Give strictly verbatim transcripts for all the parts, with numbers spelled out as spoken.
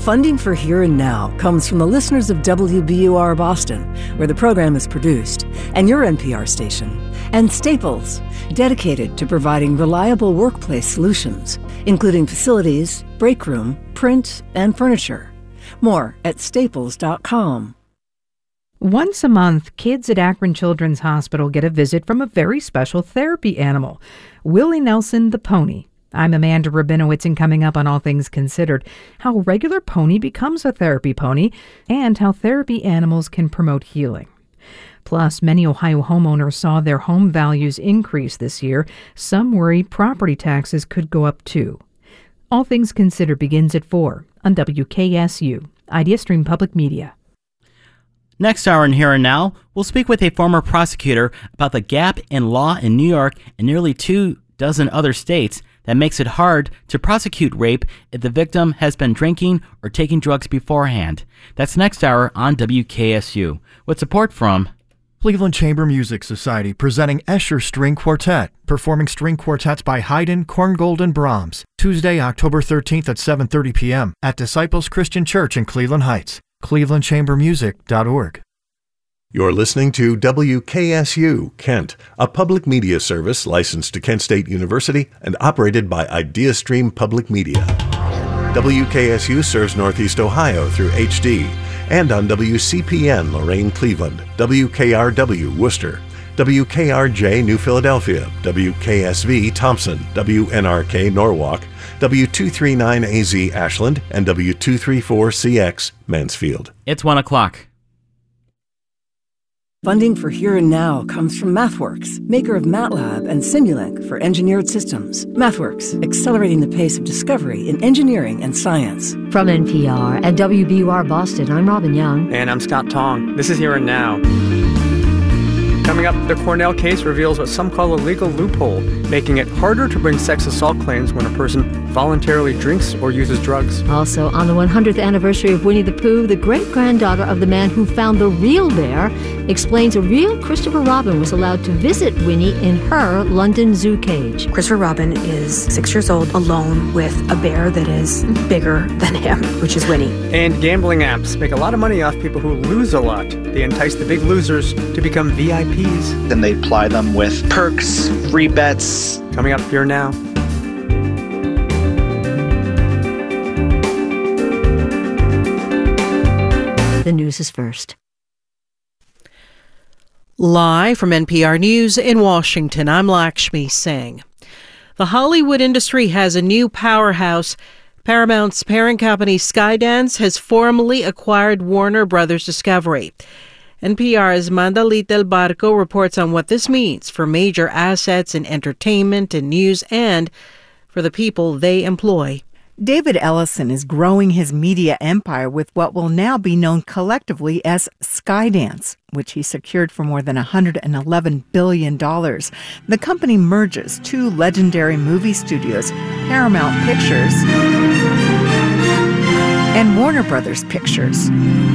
Funding for Here and Now comes from the listeners of W B U R Boston, where the program is produced, and your N P R station, and Staples, dedicated to providing reliable workplace solutions, including facilities, break room, print, and furniture. More at staples dot com. Once a month, kids at Akron Children's Hospital get a visit from a very special therapy animal, Willie Nelson the pony. I'm Amanda Rabinowitz, and coming up on All Things Considered, how a regular pony becomes a therapy pony and how therapy animals can promote healing. Plus, many Ohio homeowners saw their home values increase this year. Some worry property taxes could go up too. All Things Considered begins at four on W K S U, IdeaStream Public Media. Next hour in Here and Now, we'll speak with a former prosecutor about the gap in law in New York and nearly two dozen other states that makes it hard to prosecute rape if the victim has been drinking or taking drugs beforehand. That's next hour on W K S U, with support from Cleveland Chamber Music Society, presenting Escher String Quartet, performing string quartets by Haydn, Korngold, and Brahms, Tuesday, October thirteenth at seven thirty p.m. at Disciples Christian Church in Cleveland Heights, cleveland chamber music dot org. You're listening to W K S U, Kent, a public media service licensed to Kent State University and operated by IdeaStream Public Media. W K S U serves Northeast Ohio through H D and on W C P N Lorain Cleveland, W K R W Worcester, W K R J New Philadelphia, W K S V Thompson, W N R K Norwalk, W two thirty-nine A Z Ashland, and W two thirty-four C X Mansfield. It's one o'clock. Funding for Here and Now comes from MathWorks, maker of MATLAB and Simulink for engineered systems. MathWorks, accelerating the pace of discovery in engineering and science. From N P R and W B U R Boston, I'm Robin Young. And I'm Scott Tong. This is Here and Now. Coming up, the Cornell case reveals what some call a legal loophole, making it harder to bring sex assault claims when a person voluntarily drinks or uses drugs. Also, on the one hundredth anniversary of Winnie the Pooh, the great-granddaughter of the man who found the real bear explains a real Christopher Robin was allowed to visit Winnie in her London zoo cage. Christopher Robin is six years old, alone with a bear that is bigger than him, which is Winnie. And gambling apps make a lot of money off people who lose a lot. They entice the big losers to become V I Ps. Then they ply them with perks, free bets. Coming up Here Now. The news is first. Live from N P R News in Washington, I'm Lakshmi Singh. The Hollywood industry has a new powerhouse. Paramount's parent company Skydance has formally acquired Warner Brothers Discovery. N P R's Mandalit Del Barco reports on what this means for major assets in entertainment and news and for the people they employ. David Ellison is growing his media empire with what will now be known collectively as Skydance, which he secured for more than one hundred eleven billion dollars. The company merges two legendary movie studios, Paramount Pictures and Warner Brothers Pictures.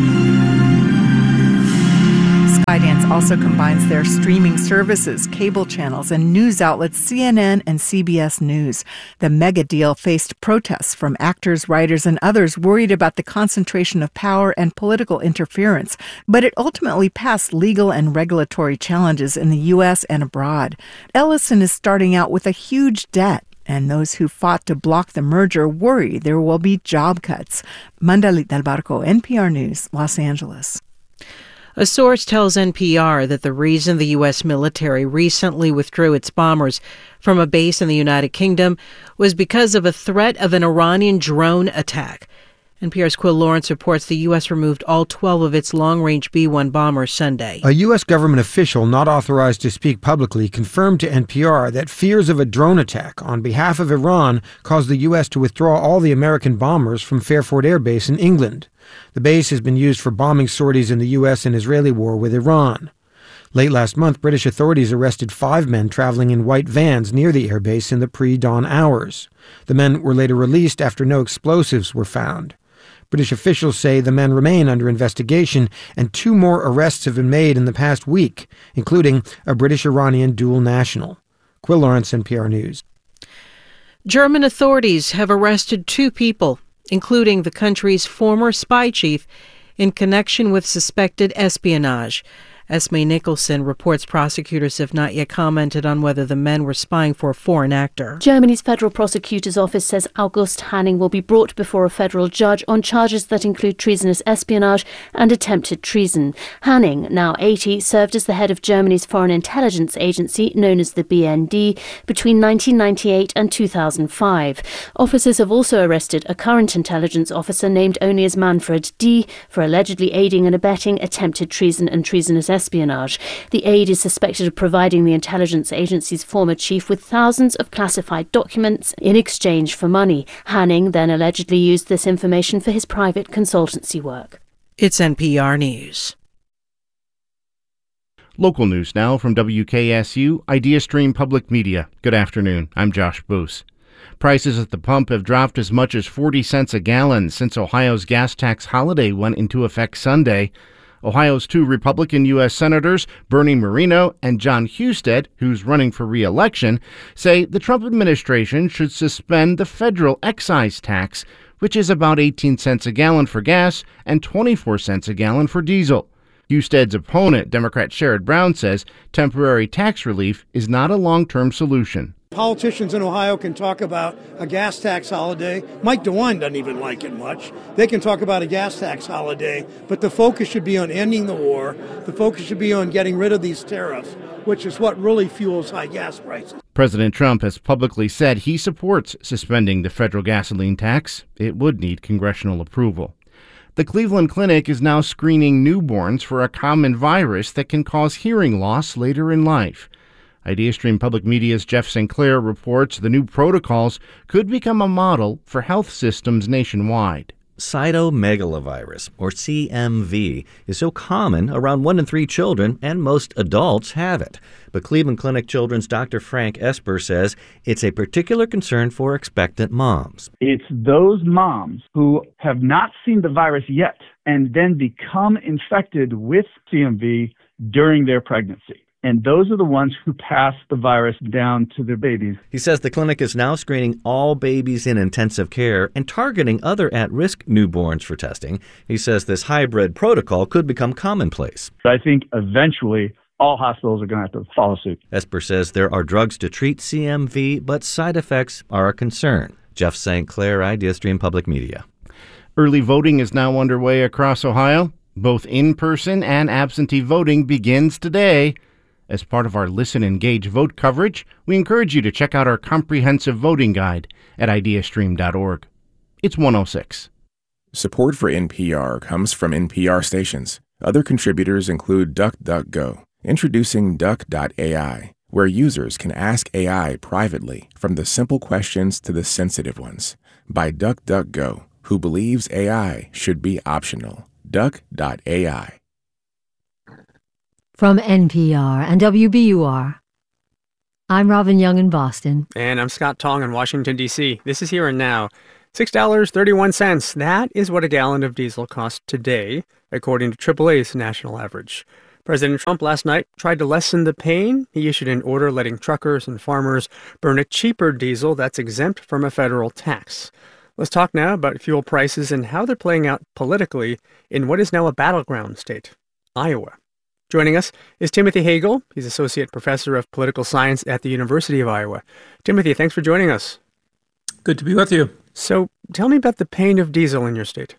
Skydance also combines their streaming services, cable channels, and news outlets C N N and C B S News. The mega deal faced protests from actors, writers, and others worried about the concentration of power and political interference, but it ultimately passed legal and regulatory challenges in the U S and abroad. Ellison is starting out with a huge debt, and those who fought to block the merger worry there will be job cuts. Mandalit Del Barco, N P R News, Los Angeles. A source tells N P R that the reason the U S military recently withdrew its bombers from a base in the United Kingdom was because of a threat of an Iranian drone attack. N P R's Quill Lawrence reports the U S removed all twelve of its long-range B one bombers Sunday. A U S government official not authorized to speak publicly confirmed to N P R that fears of a drone attack on behalf of Iran caused the U S to withdraw all the American bombers from Fairford Air Base in England. The base has been used for bombing sorties in the U S and Israeli war with Iran. Late last month, British authorities arrested five men traveling in white vans near the airbase in the pre-dawn hours. The men were later released after no explosives were found. British officials say the men remain under investigation, and two more arrests have been made in the past week, including a British-Iranian dual national. Quill Lawrence, N P R News. German authorities have arrested two people including the country's former spy chief, in connection with suspected espionage. Esme Nicholson reports prosecutors have not yet commented on whether the men were spying for a foreign actor. Germany's Federal Prosecutor's Office says August Hanning will be brought before a federal judge on charges that include treasonous espionage and attempted treason. Hanning, now eighty, served as the head of Germany's foreign intelligence agency, known as the B N D, between nineteen ninety-eight and two thousand five. Officers have also arrested a current intelligence officer named only as Manfred D. for allegedly aiding and abetting attempted treason and treasonous espionage. The aide is suspected of providing the intelligence agency's former chief with thousands of classified documents in exchange for money. Hanning then allegedly used this information for his private consultancy work. It's N P R News. Local news now from W K S U, IdeaStream Public Media. Good afternoon. I'm Josh Boos. Prices at the pump have dropped as much as forty cents a gallon since Ohio's gas tax holiday went into effect Sunday. Ohio's two Republican U S Senators, Bernie Moreno and John Husted, who's running for re-election, say the Trump administration should suspend the federal excise tax, which is about eighteen cents a gallon for gas and twenty-four cents a gallon for diesel. Husted's opponent, Democrat Sherrod Brown, says temporary tax relief is not a long-term solution. Politicians in Ohio can talk about a gas tax holiday. Mike DeWine doesn't even like it much. They can talk about a gas tax holiday, but the focus should be on ending the war. The focus should be on getting rid of these tariffs, which is what really fuels high gas prices. President Trump has publicly said he supports suspending the federal gasoline tax. It would need congressional approval. The Cleveland Clinic is now screening newborns for a common virus that can cause hearing loss later in life. IdeaStream Public Media's Jeff Sinclair reports the new protocols could become a model for health systems nationwide. Cytomegalovirus, or C M V, is so common around one in three children, and most adults have it. But Cleveland Clinic Children's Doctor Frank Esper says it's a particular concern for expectant moms. It's those moms who have not seen the virus yet and then become infected with C M V during their pregnancy. And those are the ones who pass the virus down to their babies. He says the clinic is now screening all babies in intensive care and targeting other at-risk newborns for testing. He says this hybrid protocol could become commonplace. I think eventually all hospitals are going to have to follow suit. Esper says there are drugs to treat C M V, but side effects are a concern. Jeff Saint Clair, IdeaStream Public Media. Early voting is now underway across Ohio. Both in-person and absentee voting begins today. As part of our Listen, Engage, Vote coverage, we encourage you to check out our comprehensive voting guide at ideastream dot org. It's one oh six. Support for N P R comes from N P R stations. Other contributors include DuckDuckGo, introducing Duck dot A I, where users can ask A I privately, from the simple questions to the sensitive ones, by DuckDuckGo, who believes A I should be optional. Duck dot A I. From N P R and W B U R, I'm Robin Young in Boston. And I'm Scott Tong in Washington, D C This is Here and Now. six dollars and thirty-one cents. That is what a gallon of diesel costs today, according to triple A's national average. President Trump last night tried to lessen the pain. He issued an order letting truckers and farmers burn a cheaper diesel that's exempt from a federal tax. Let's talk now about fuel prices and how they're playing out politically in what is now a battleground state, Iowa. Joining us is Timothy Hagel. He's Associate Professor of Political Science at the University of Iowa. Timothy, thanks for joining us. Good to be with you. So tell me about the pain of diesel in your state.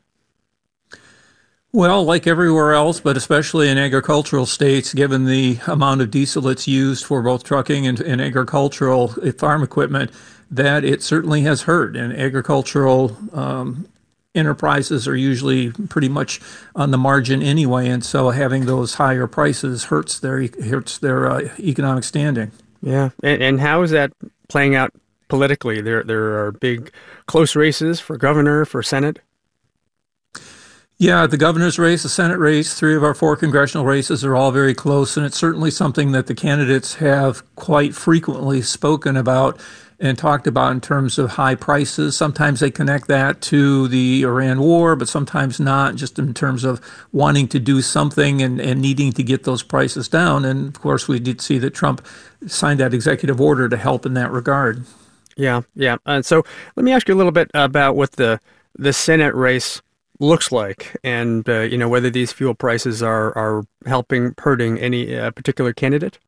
Well, like everywhere else, but especially in agricultural states, given the amount of diesel that's used for both trucking and, and agricultural farm equipment, that it certainly has hurt. And agricultural um, enterprises are usually pretty much on the margin anyway, and so having those higher prices hurts their hurts their uh, economic standing. Yeah, and, and how is that playing out politically? There there are big close races for governor, for Senate. Yeah, the governor's race, the Senate race, three of our four congressional races are all very close, and it's certainly something that the candidates have quite frequently spoken about and talked about in terms of high prices. Sometimes they connect that to the Iran war, but sometimes not, just in terms of wanting to do something and, and needing to get those prices down. And, of course, we did see that Trump signed that executive order to help in that regard. Yeah, yeah. And so let me ask you a little bit about what the the Senate race looks like, and uh, you know, whether these fuel prices are are helping, hurting any uh, particular candidate?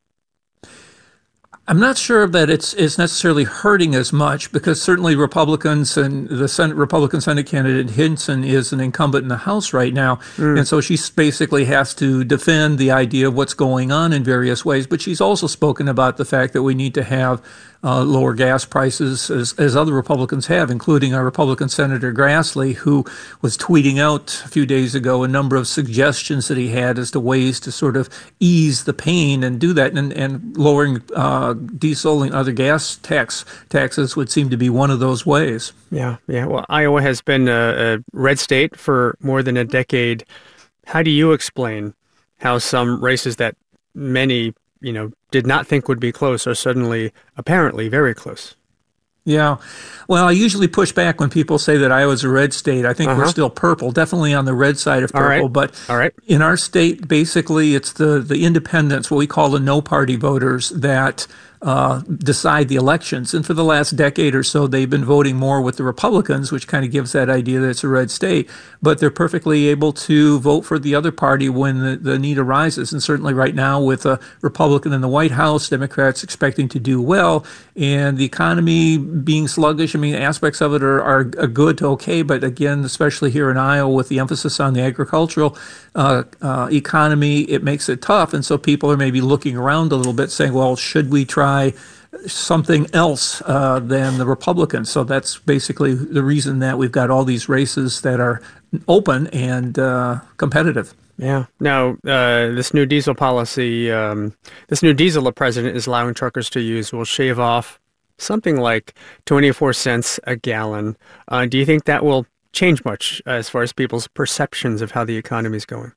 I'm not sure that it's it's necessarily hurting as much, because certainly Republicans and the Senate Republican Senate candidate Hinson is an incumbent in the House right now, mm. and so she basically has to defend the idea of what's going on in various ways. But she's also spoken about the fact that we need to have uh, lower gas prices, as, as other Republicans have, including our Republican Senator Grassley, who was tweeting out a few days ago a number of suggestions that he had as to ways to sort of ease the pain and do that, and, and lowering uh, diesel and other gas tax taxes would seem to be one of those ways. Yeah, yeah. Well, Iowa has been a, a red state for more than a decade. How do you explain how some races that many, you know, did not think would be close are suddenly apparently very close? Yeah. Well, I usually push back when people say that Iowa's a red state. I think uh-huh. we're still purple, definitely on the red side of purple. All right. But All right. in our state, basically, it's the, the independents, what we call the no-party voters, that uh, decide the elections. And for the last decade or so, they've been voting more with the Republicans, which kind of gives that idea that it's a red state. But they're perfectly able to vote for the other party when the, the need arises. And certainly right now, with a Republican in the White House, Democrats expecting to do well, and the economy being sluggish, I mean, aspects of it are, are, are good to okay. But again, especially here in Iowa, with the emphasis on the agricultural uh, uh, economy, it makes it tough. And so people are maybe looking around a little bit saying, well, should we try something else uh, than the Republicans? So that's basically the reason that we've got all these races that are open and uh, competitive. Yeah. Now, uh, this new diesel policy, um, this new diesel the president is allowing truckers to use will shave off something like twenty-four cents a gallon. Uh, do you think that will change much as far as people's perceptions of how the economy is going?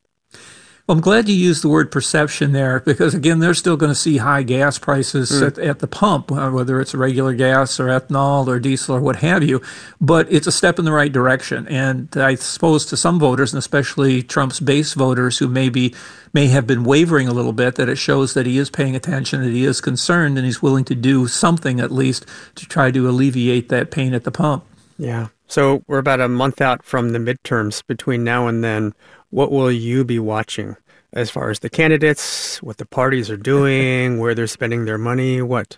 Well, I'm glad you used the word perception there, because, again, they're still going to see high gas prices mm. at, at the pump, whether it's regular gas or ethanol or diesel or what have you. But it's a step in the right direction. And I suppose to some voters, and especially Trump's base voters who maybe may have been wavering a little bit, that it shows that he is paying attention, that he is concerned, and he's willing to do something at least to try to alleviate that pain at the pump. Yeah. So we're about a month out from the midterms. Between now and then, what will you be watching as far as the candidates, what the parties are doing, where they're spending their money, what?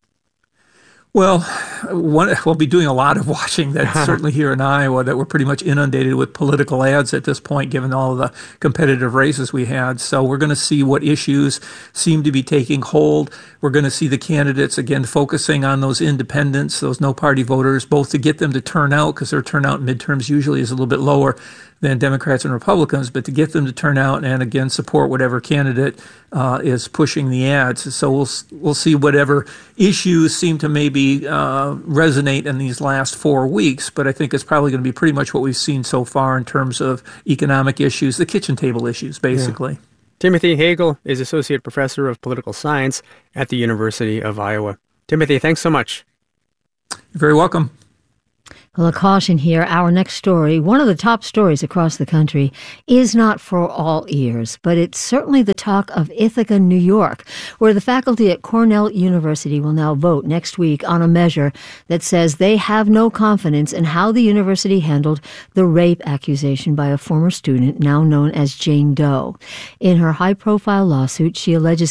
Well, one, we'll be doing a lot of watching. That's certainly here in Iowa, that we're pretty much inundated with political ads at this point, given all of the competitive races we had. So we're going to see what issues seem to be taking hold. We're going to see the candidates, again, focusing on those independents, those no-party voters, both to get them to turn out, because their turnout in midterms usually is a little bit lower than Democrats and Republicans, but to get them to turn out and, again, support whatever candidate uh, is pushing the ads. So we'll we'll see whatever issues seem to maybe uh, resonate in these last four weeks, but I think it's probably going to be pretty much what we've seen so far in terms of economic issues, the kitchen table issues, basically. Yeah. Timothy Hagel is Associate Professor of Political Science at the University of Iowa. Timothy, thanks so much. You're very welcome. Well, a caution here. Our next story, one of the top stories across the country, is not for all ears, but it's certainly the talk of Ithaca, New York, where the faculty at Cornell University will now vote next week on a measure that says they have no confidence in how the university handled the rape accusation by a former student now known as Jane Doe. In her high-profile lawsuit, she alleges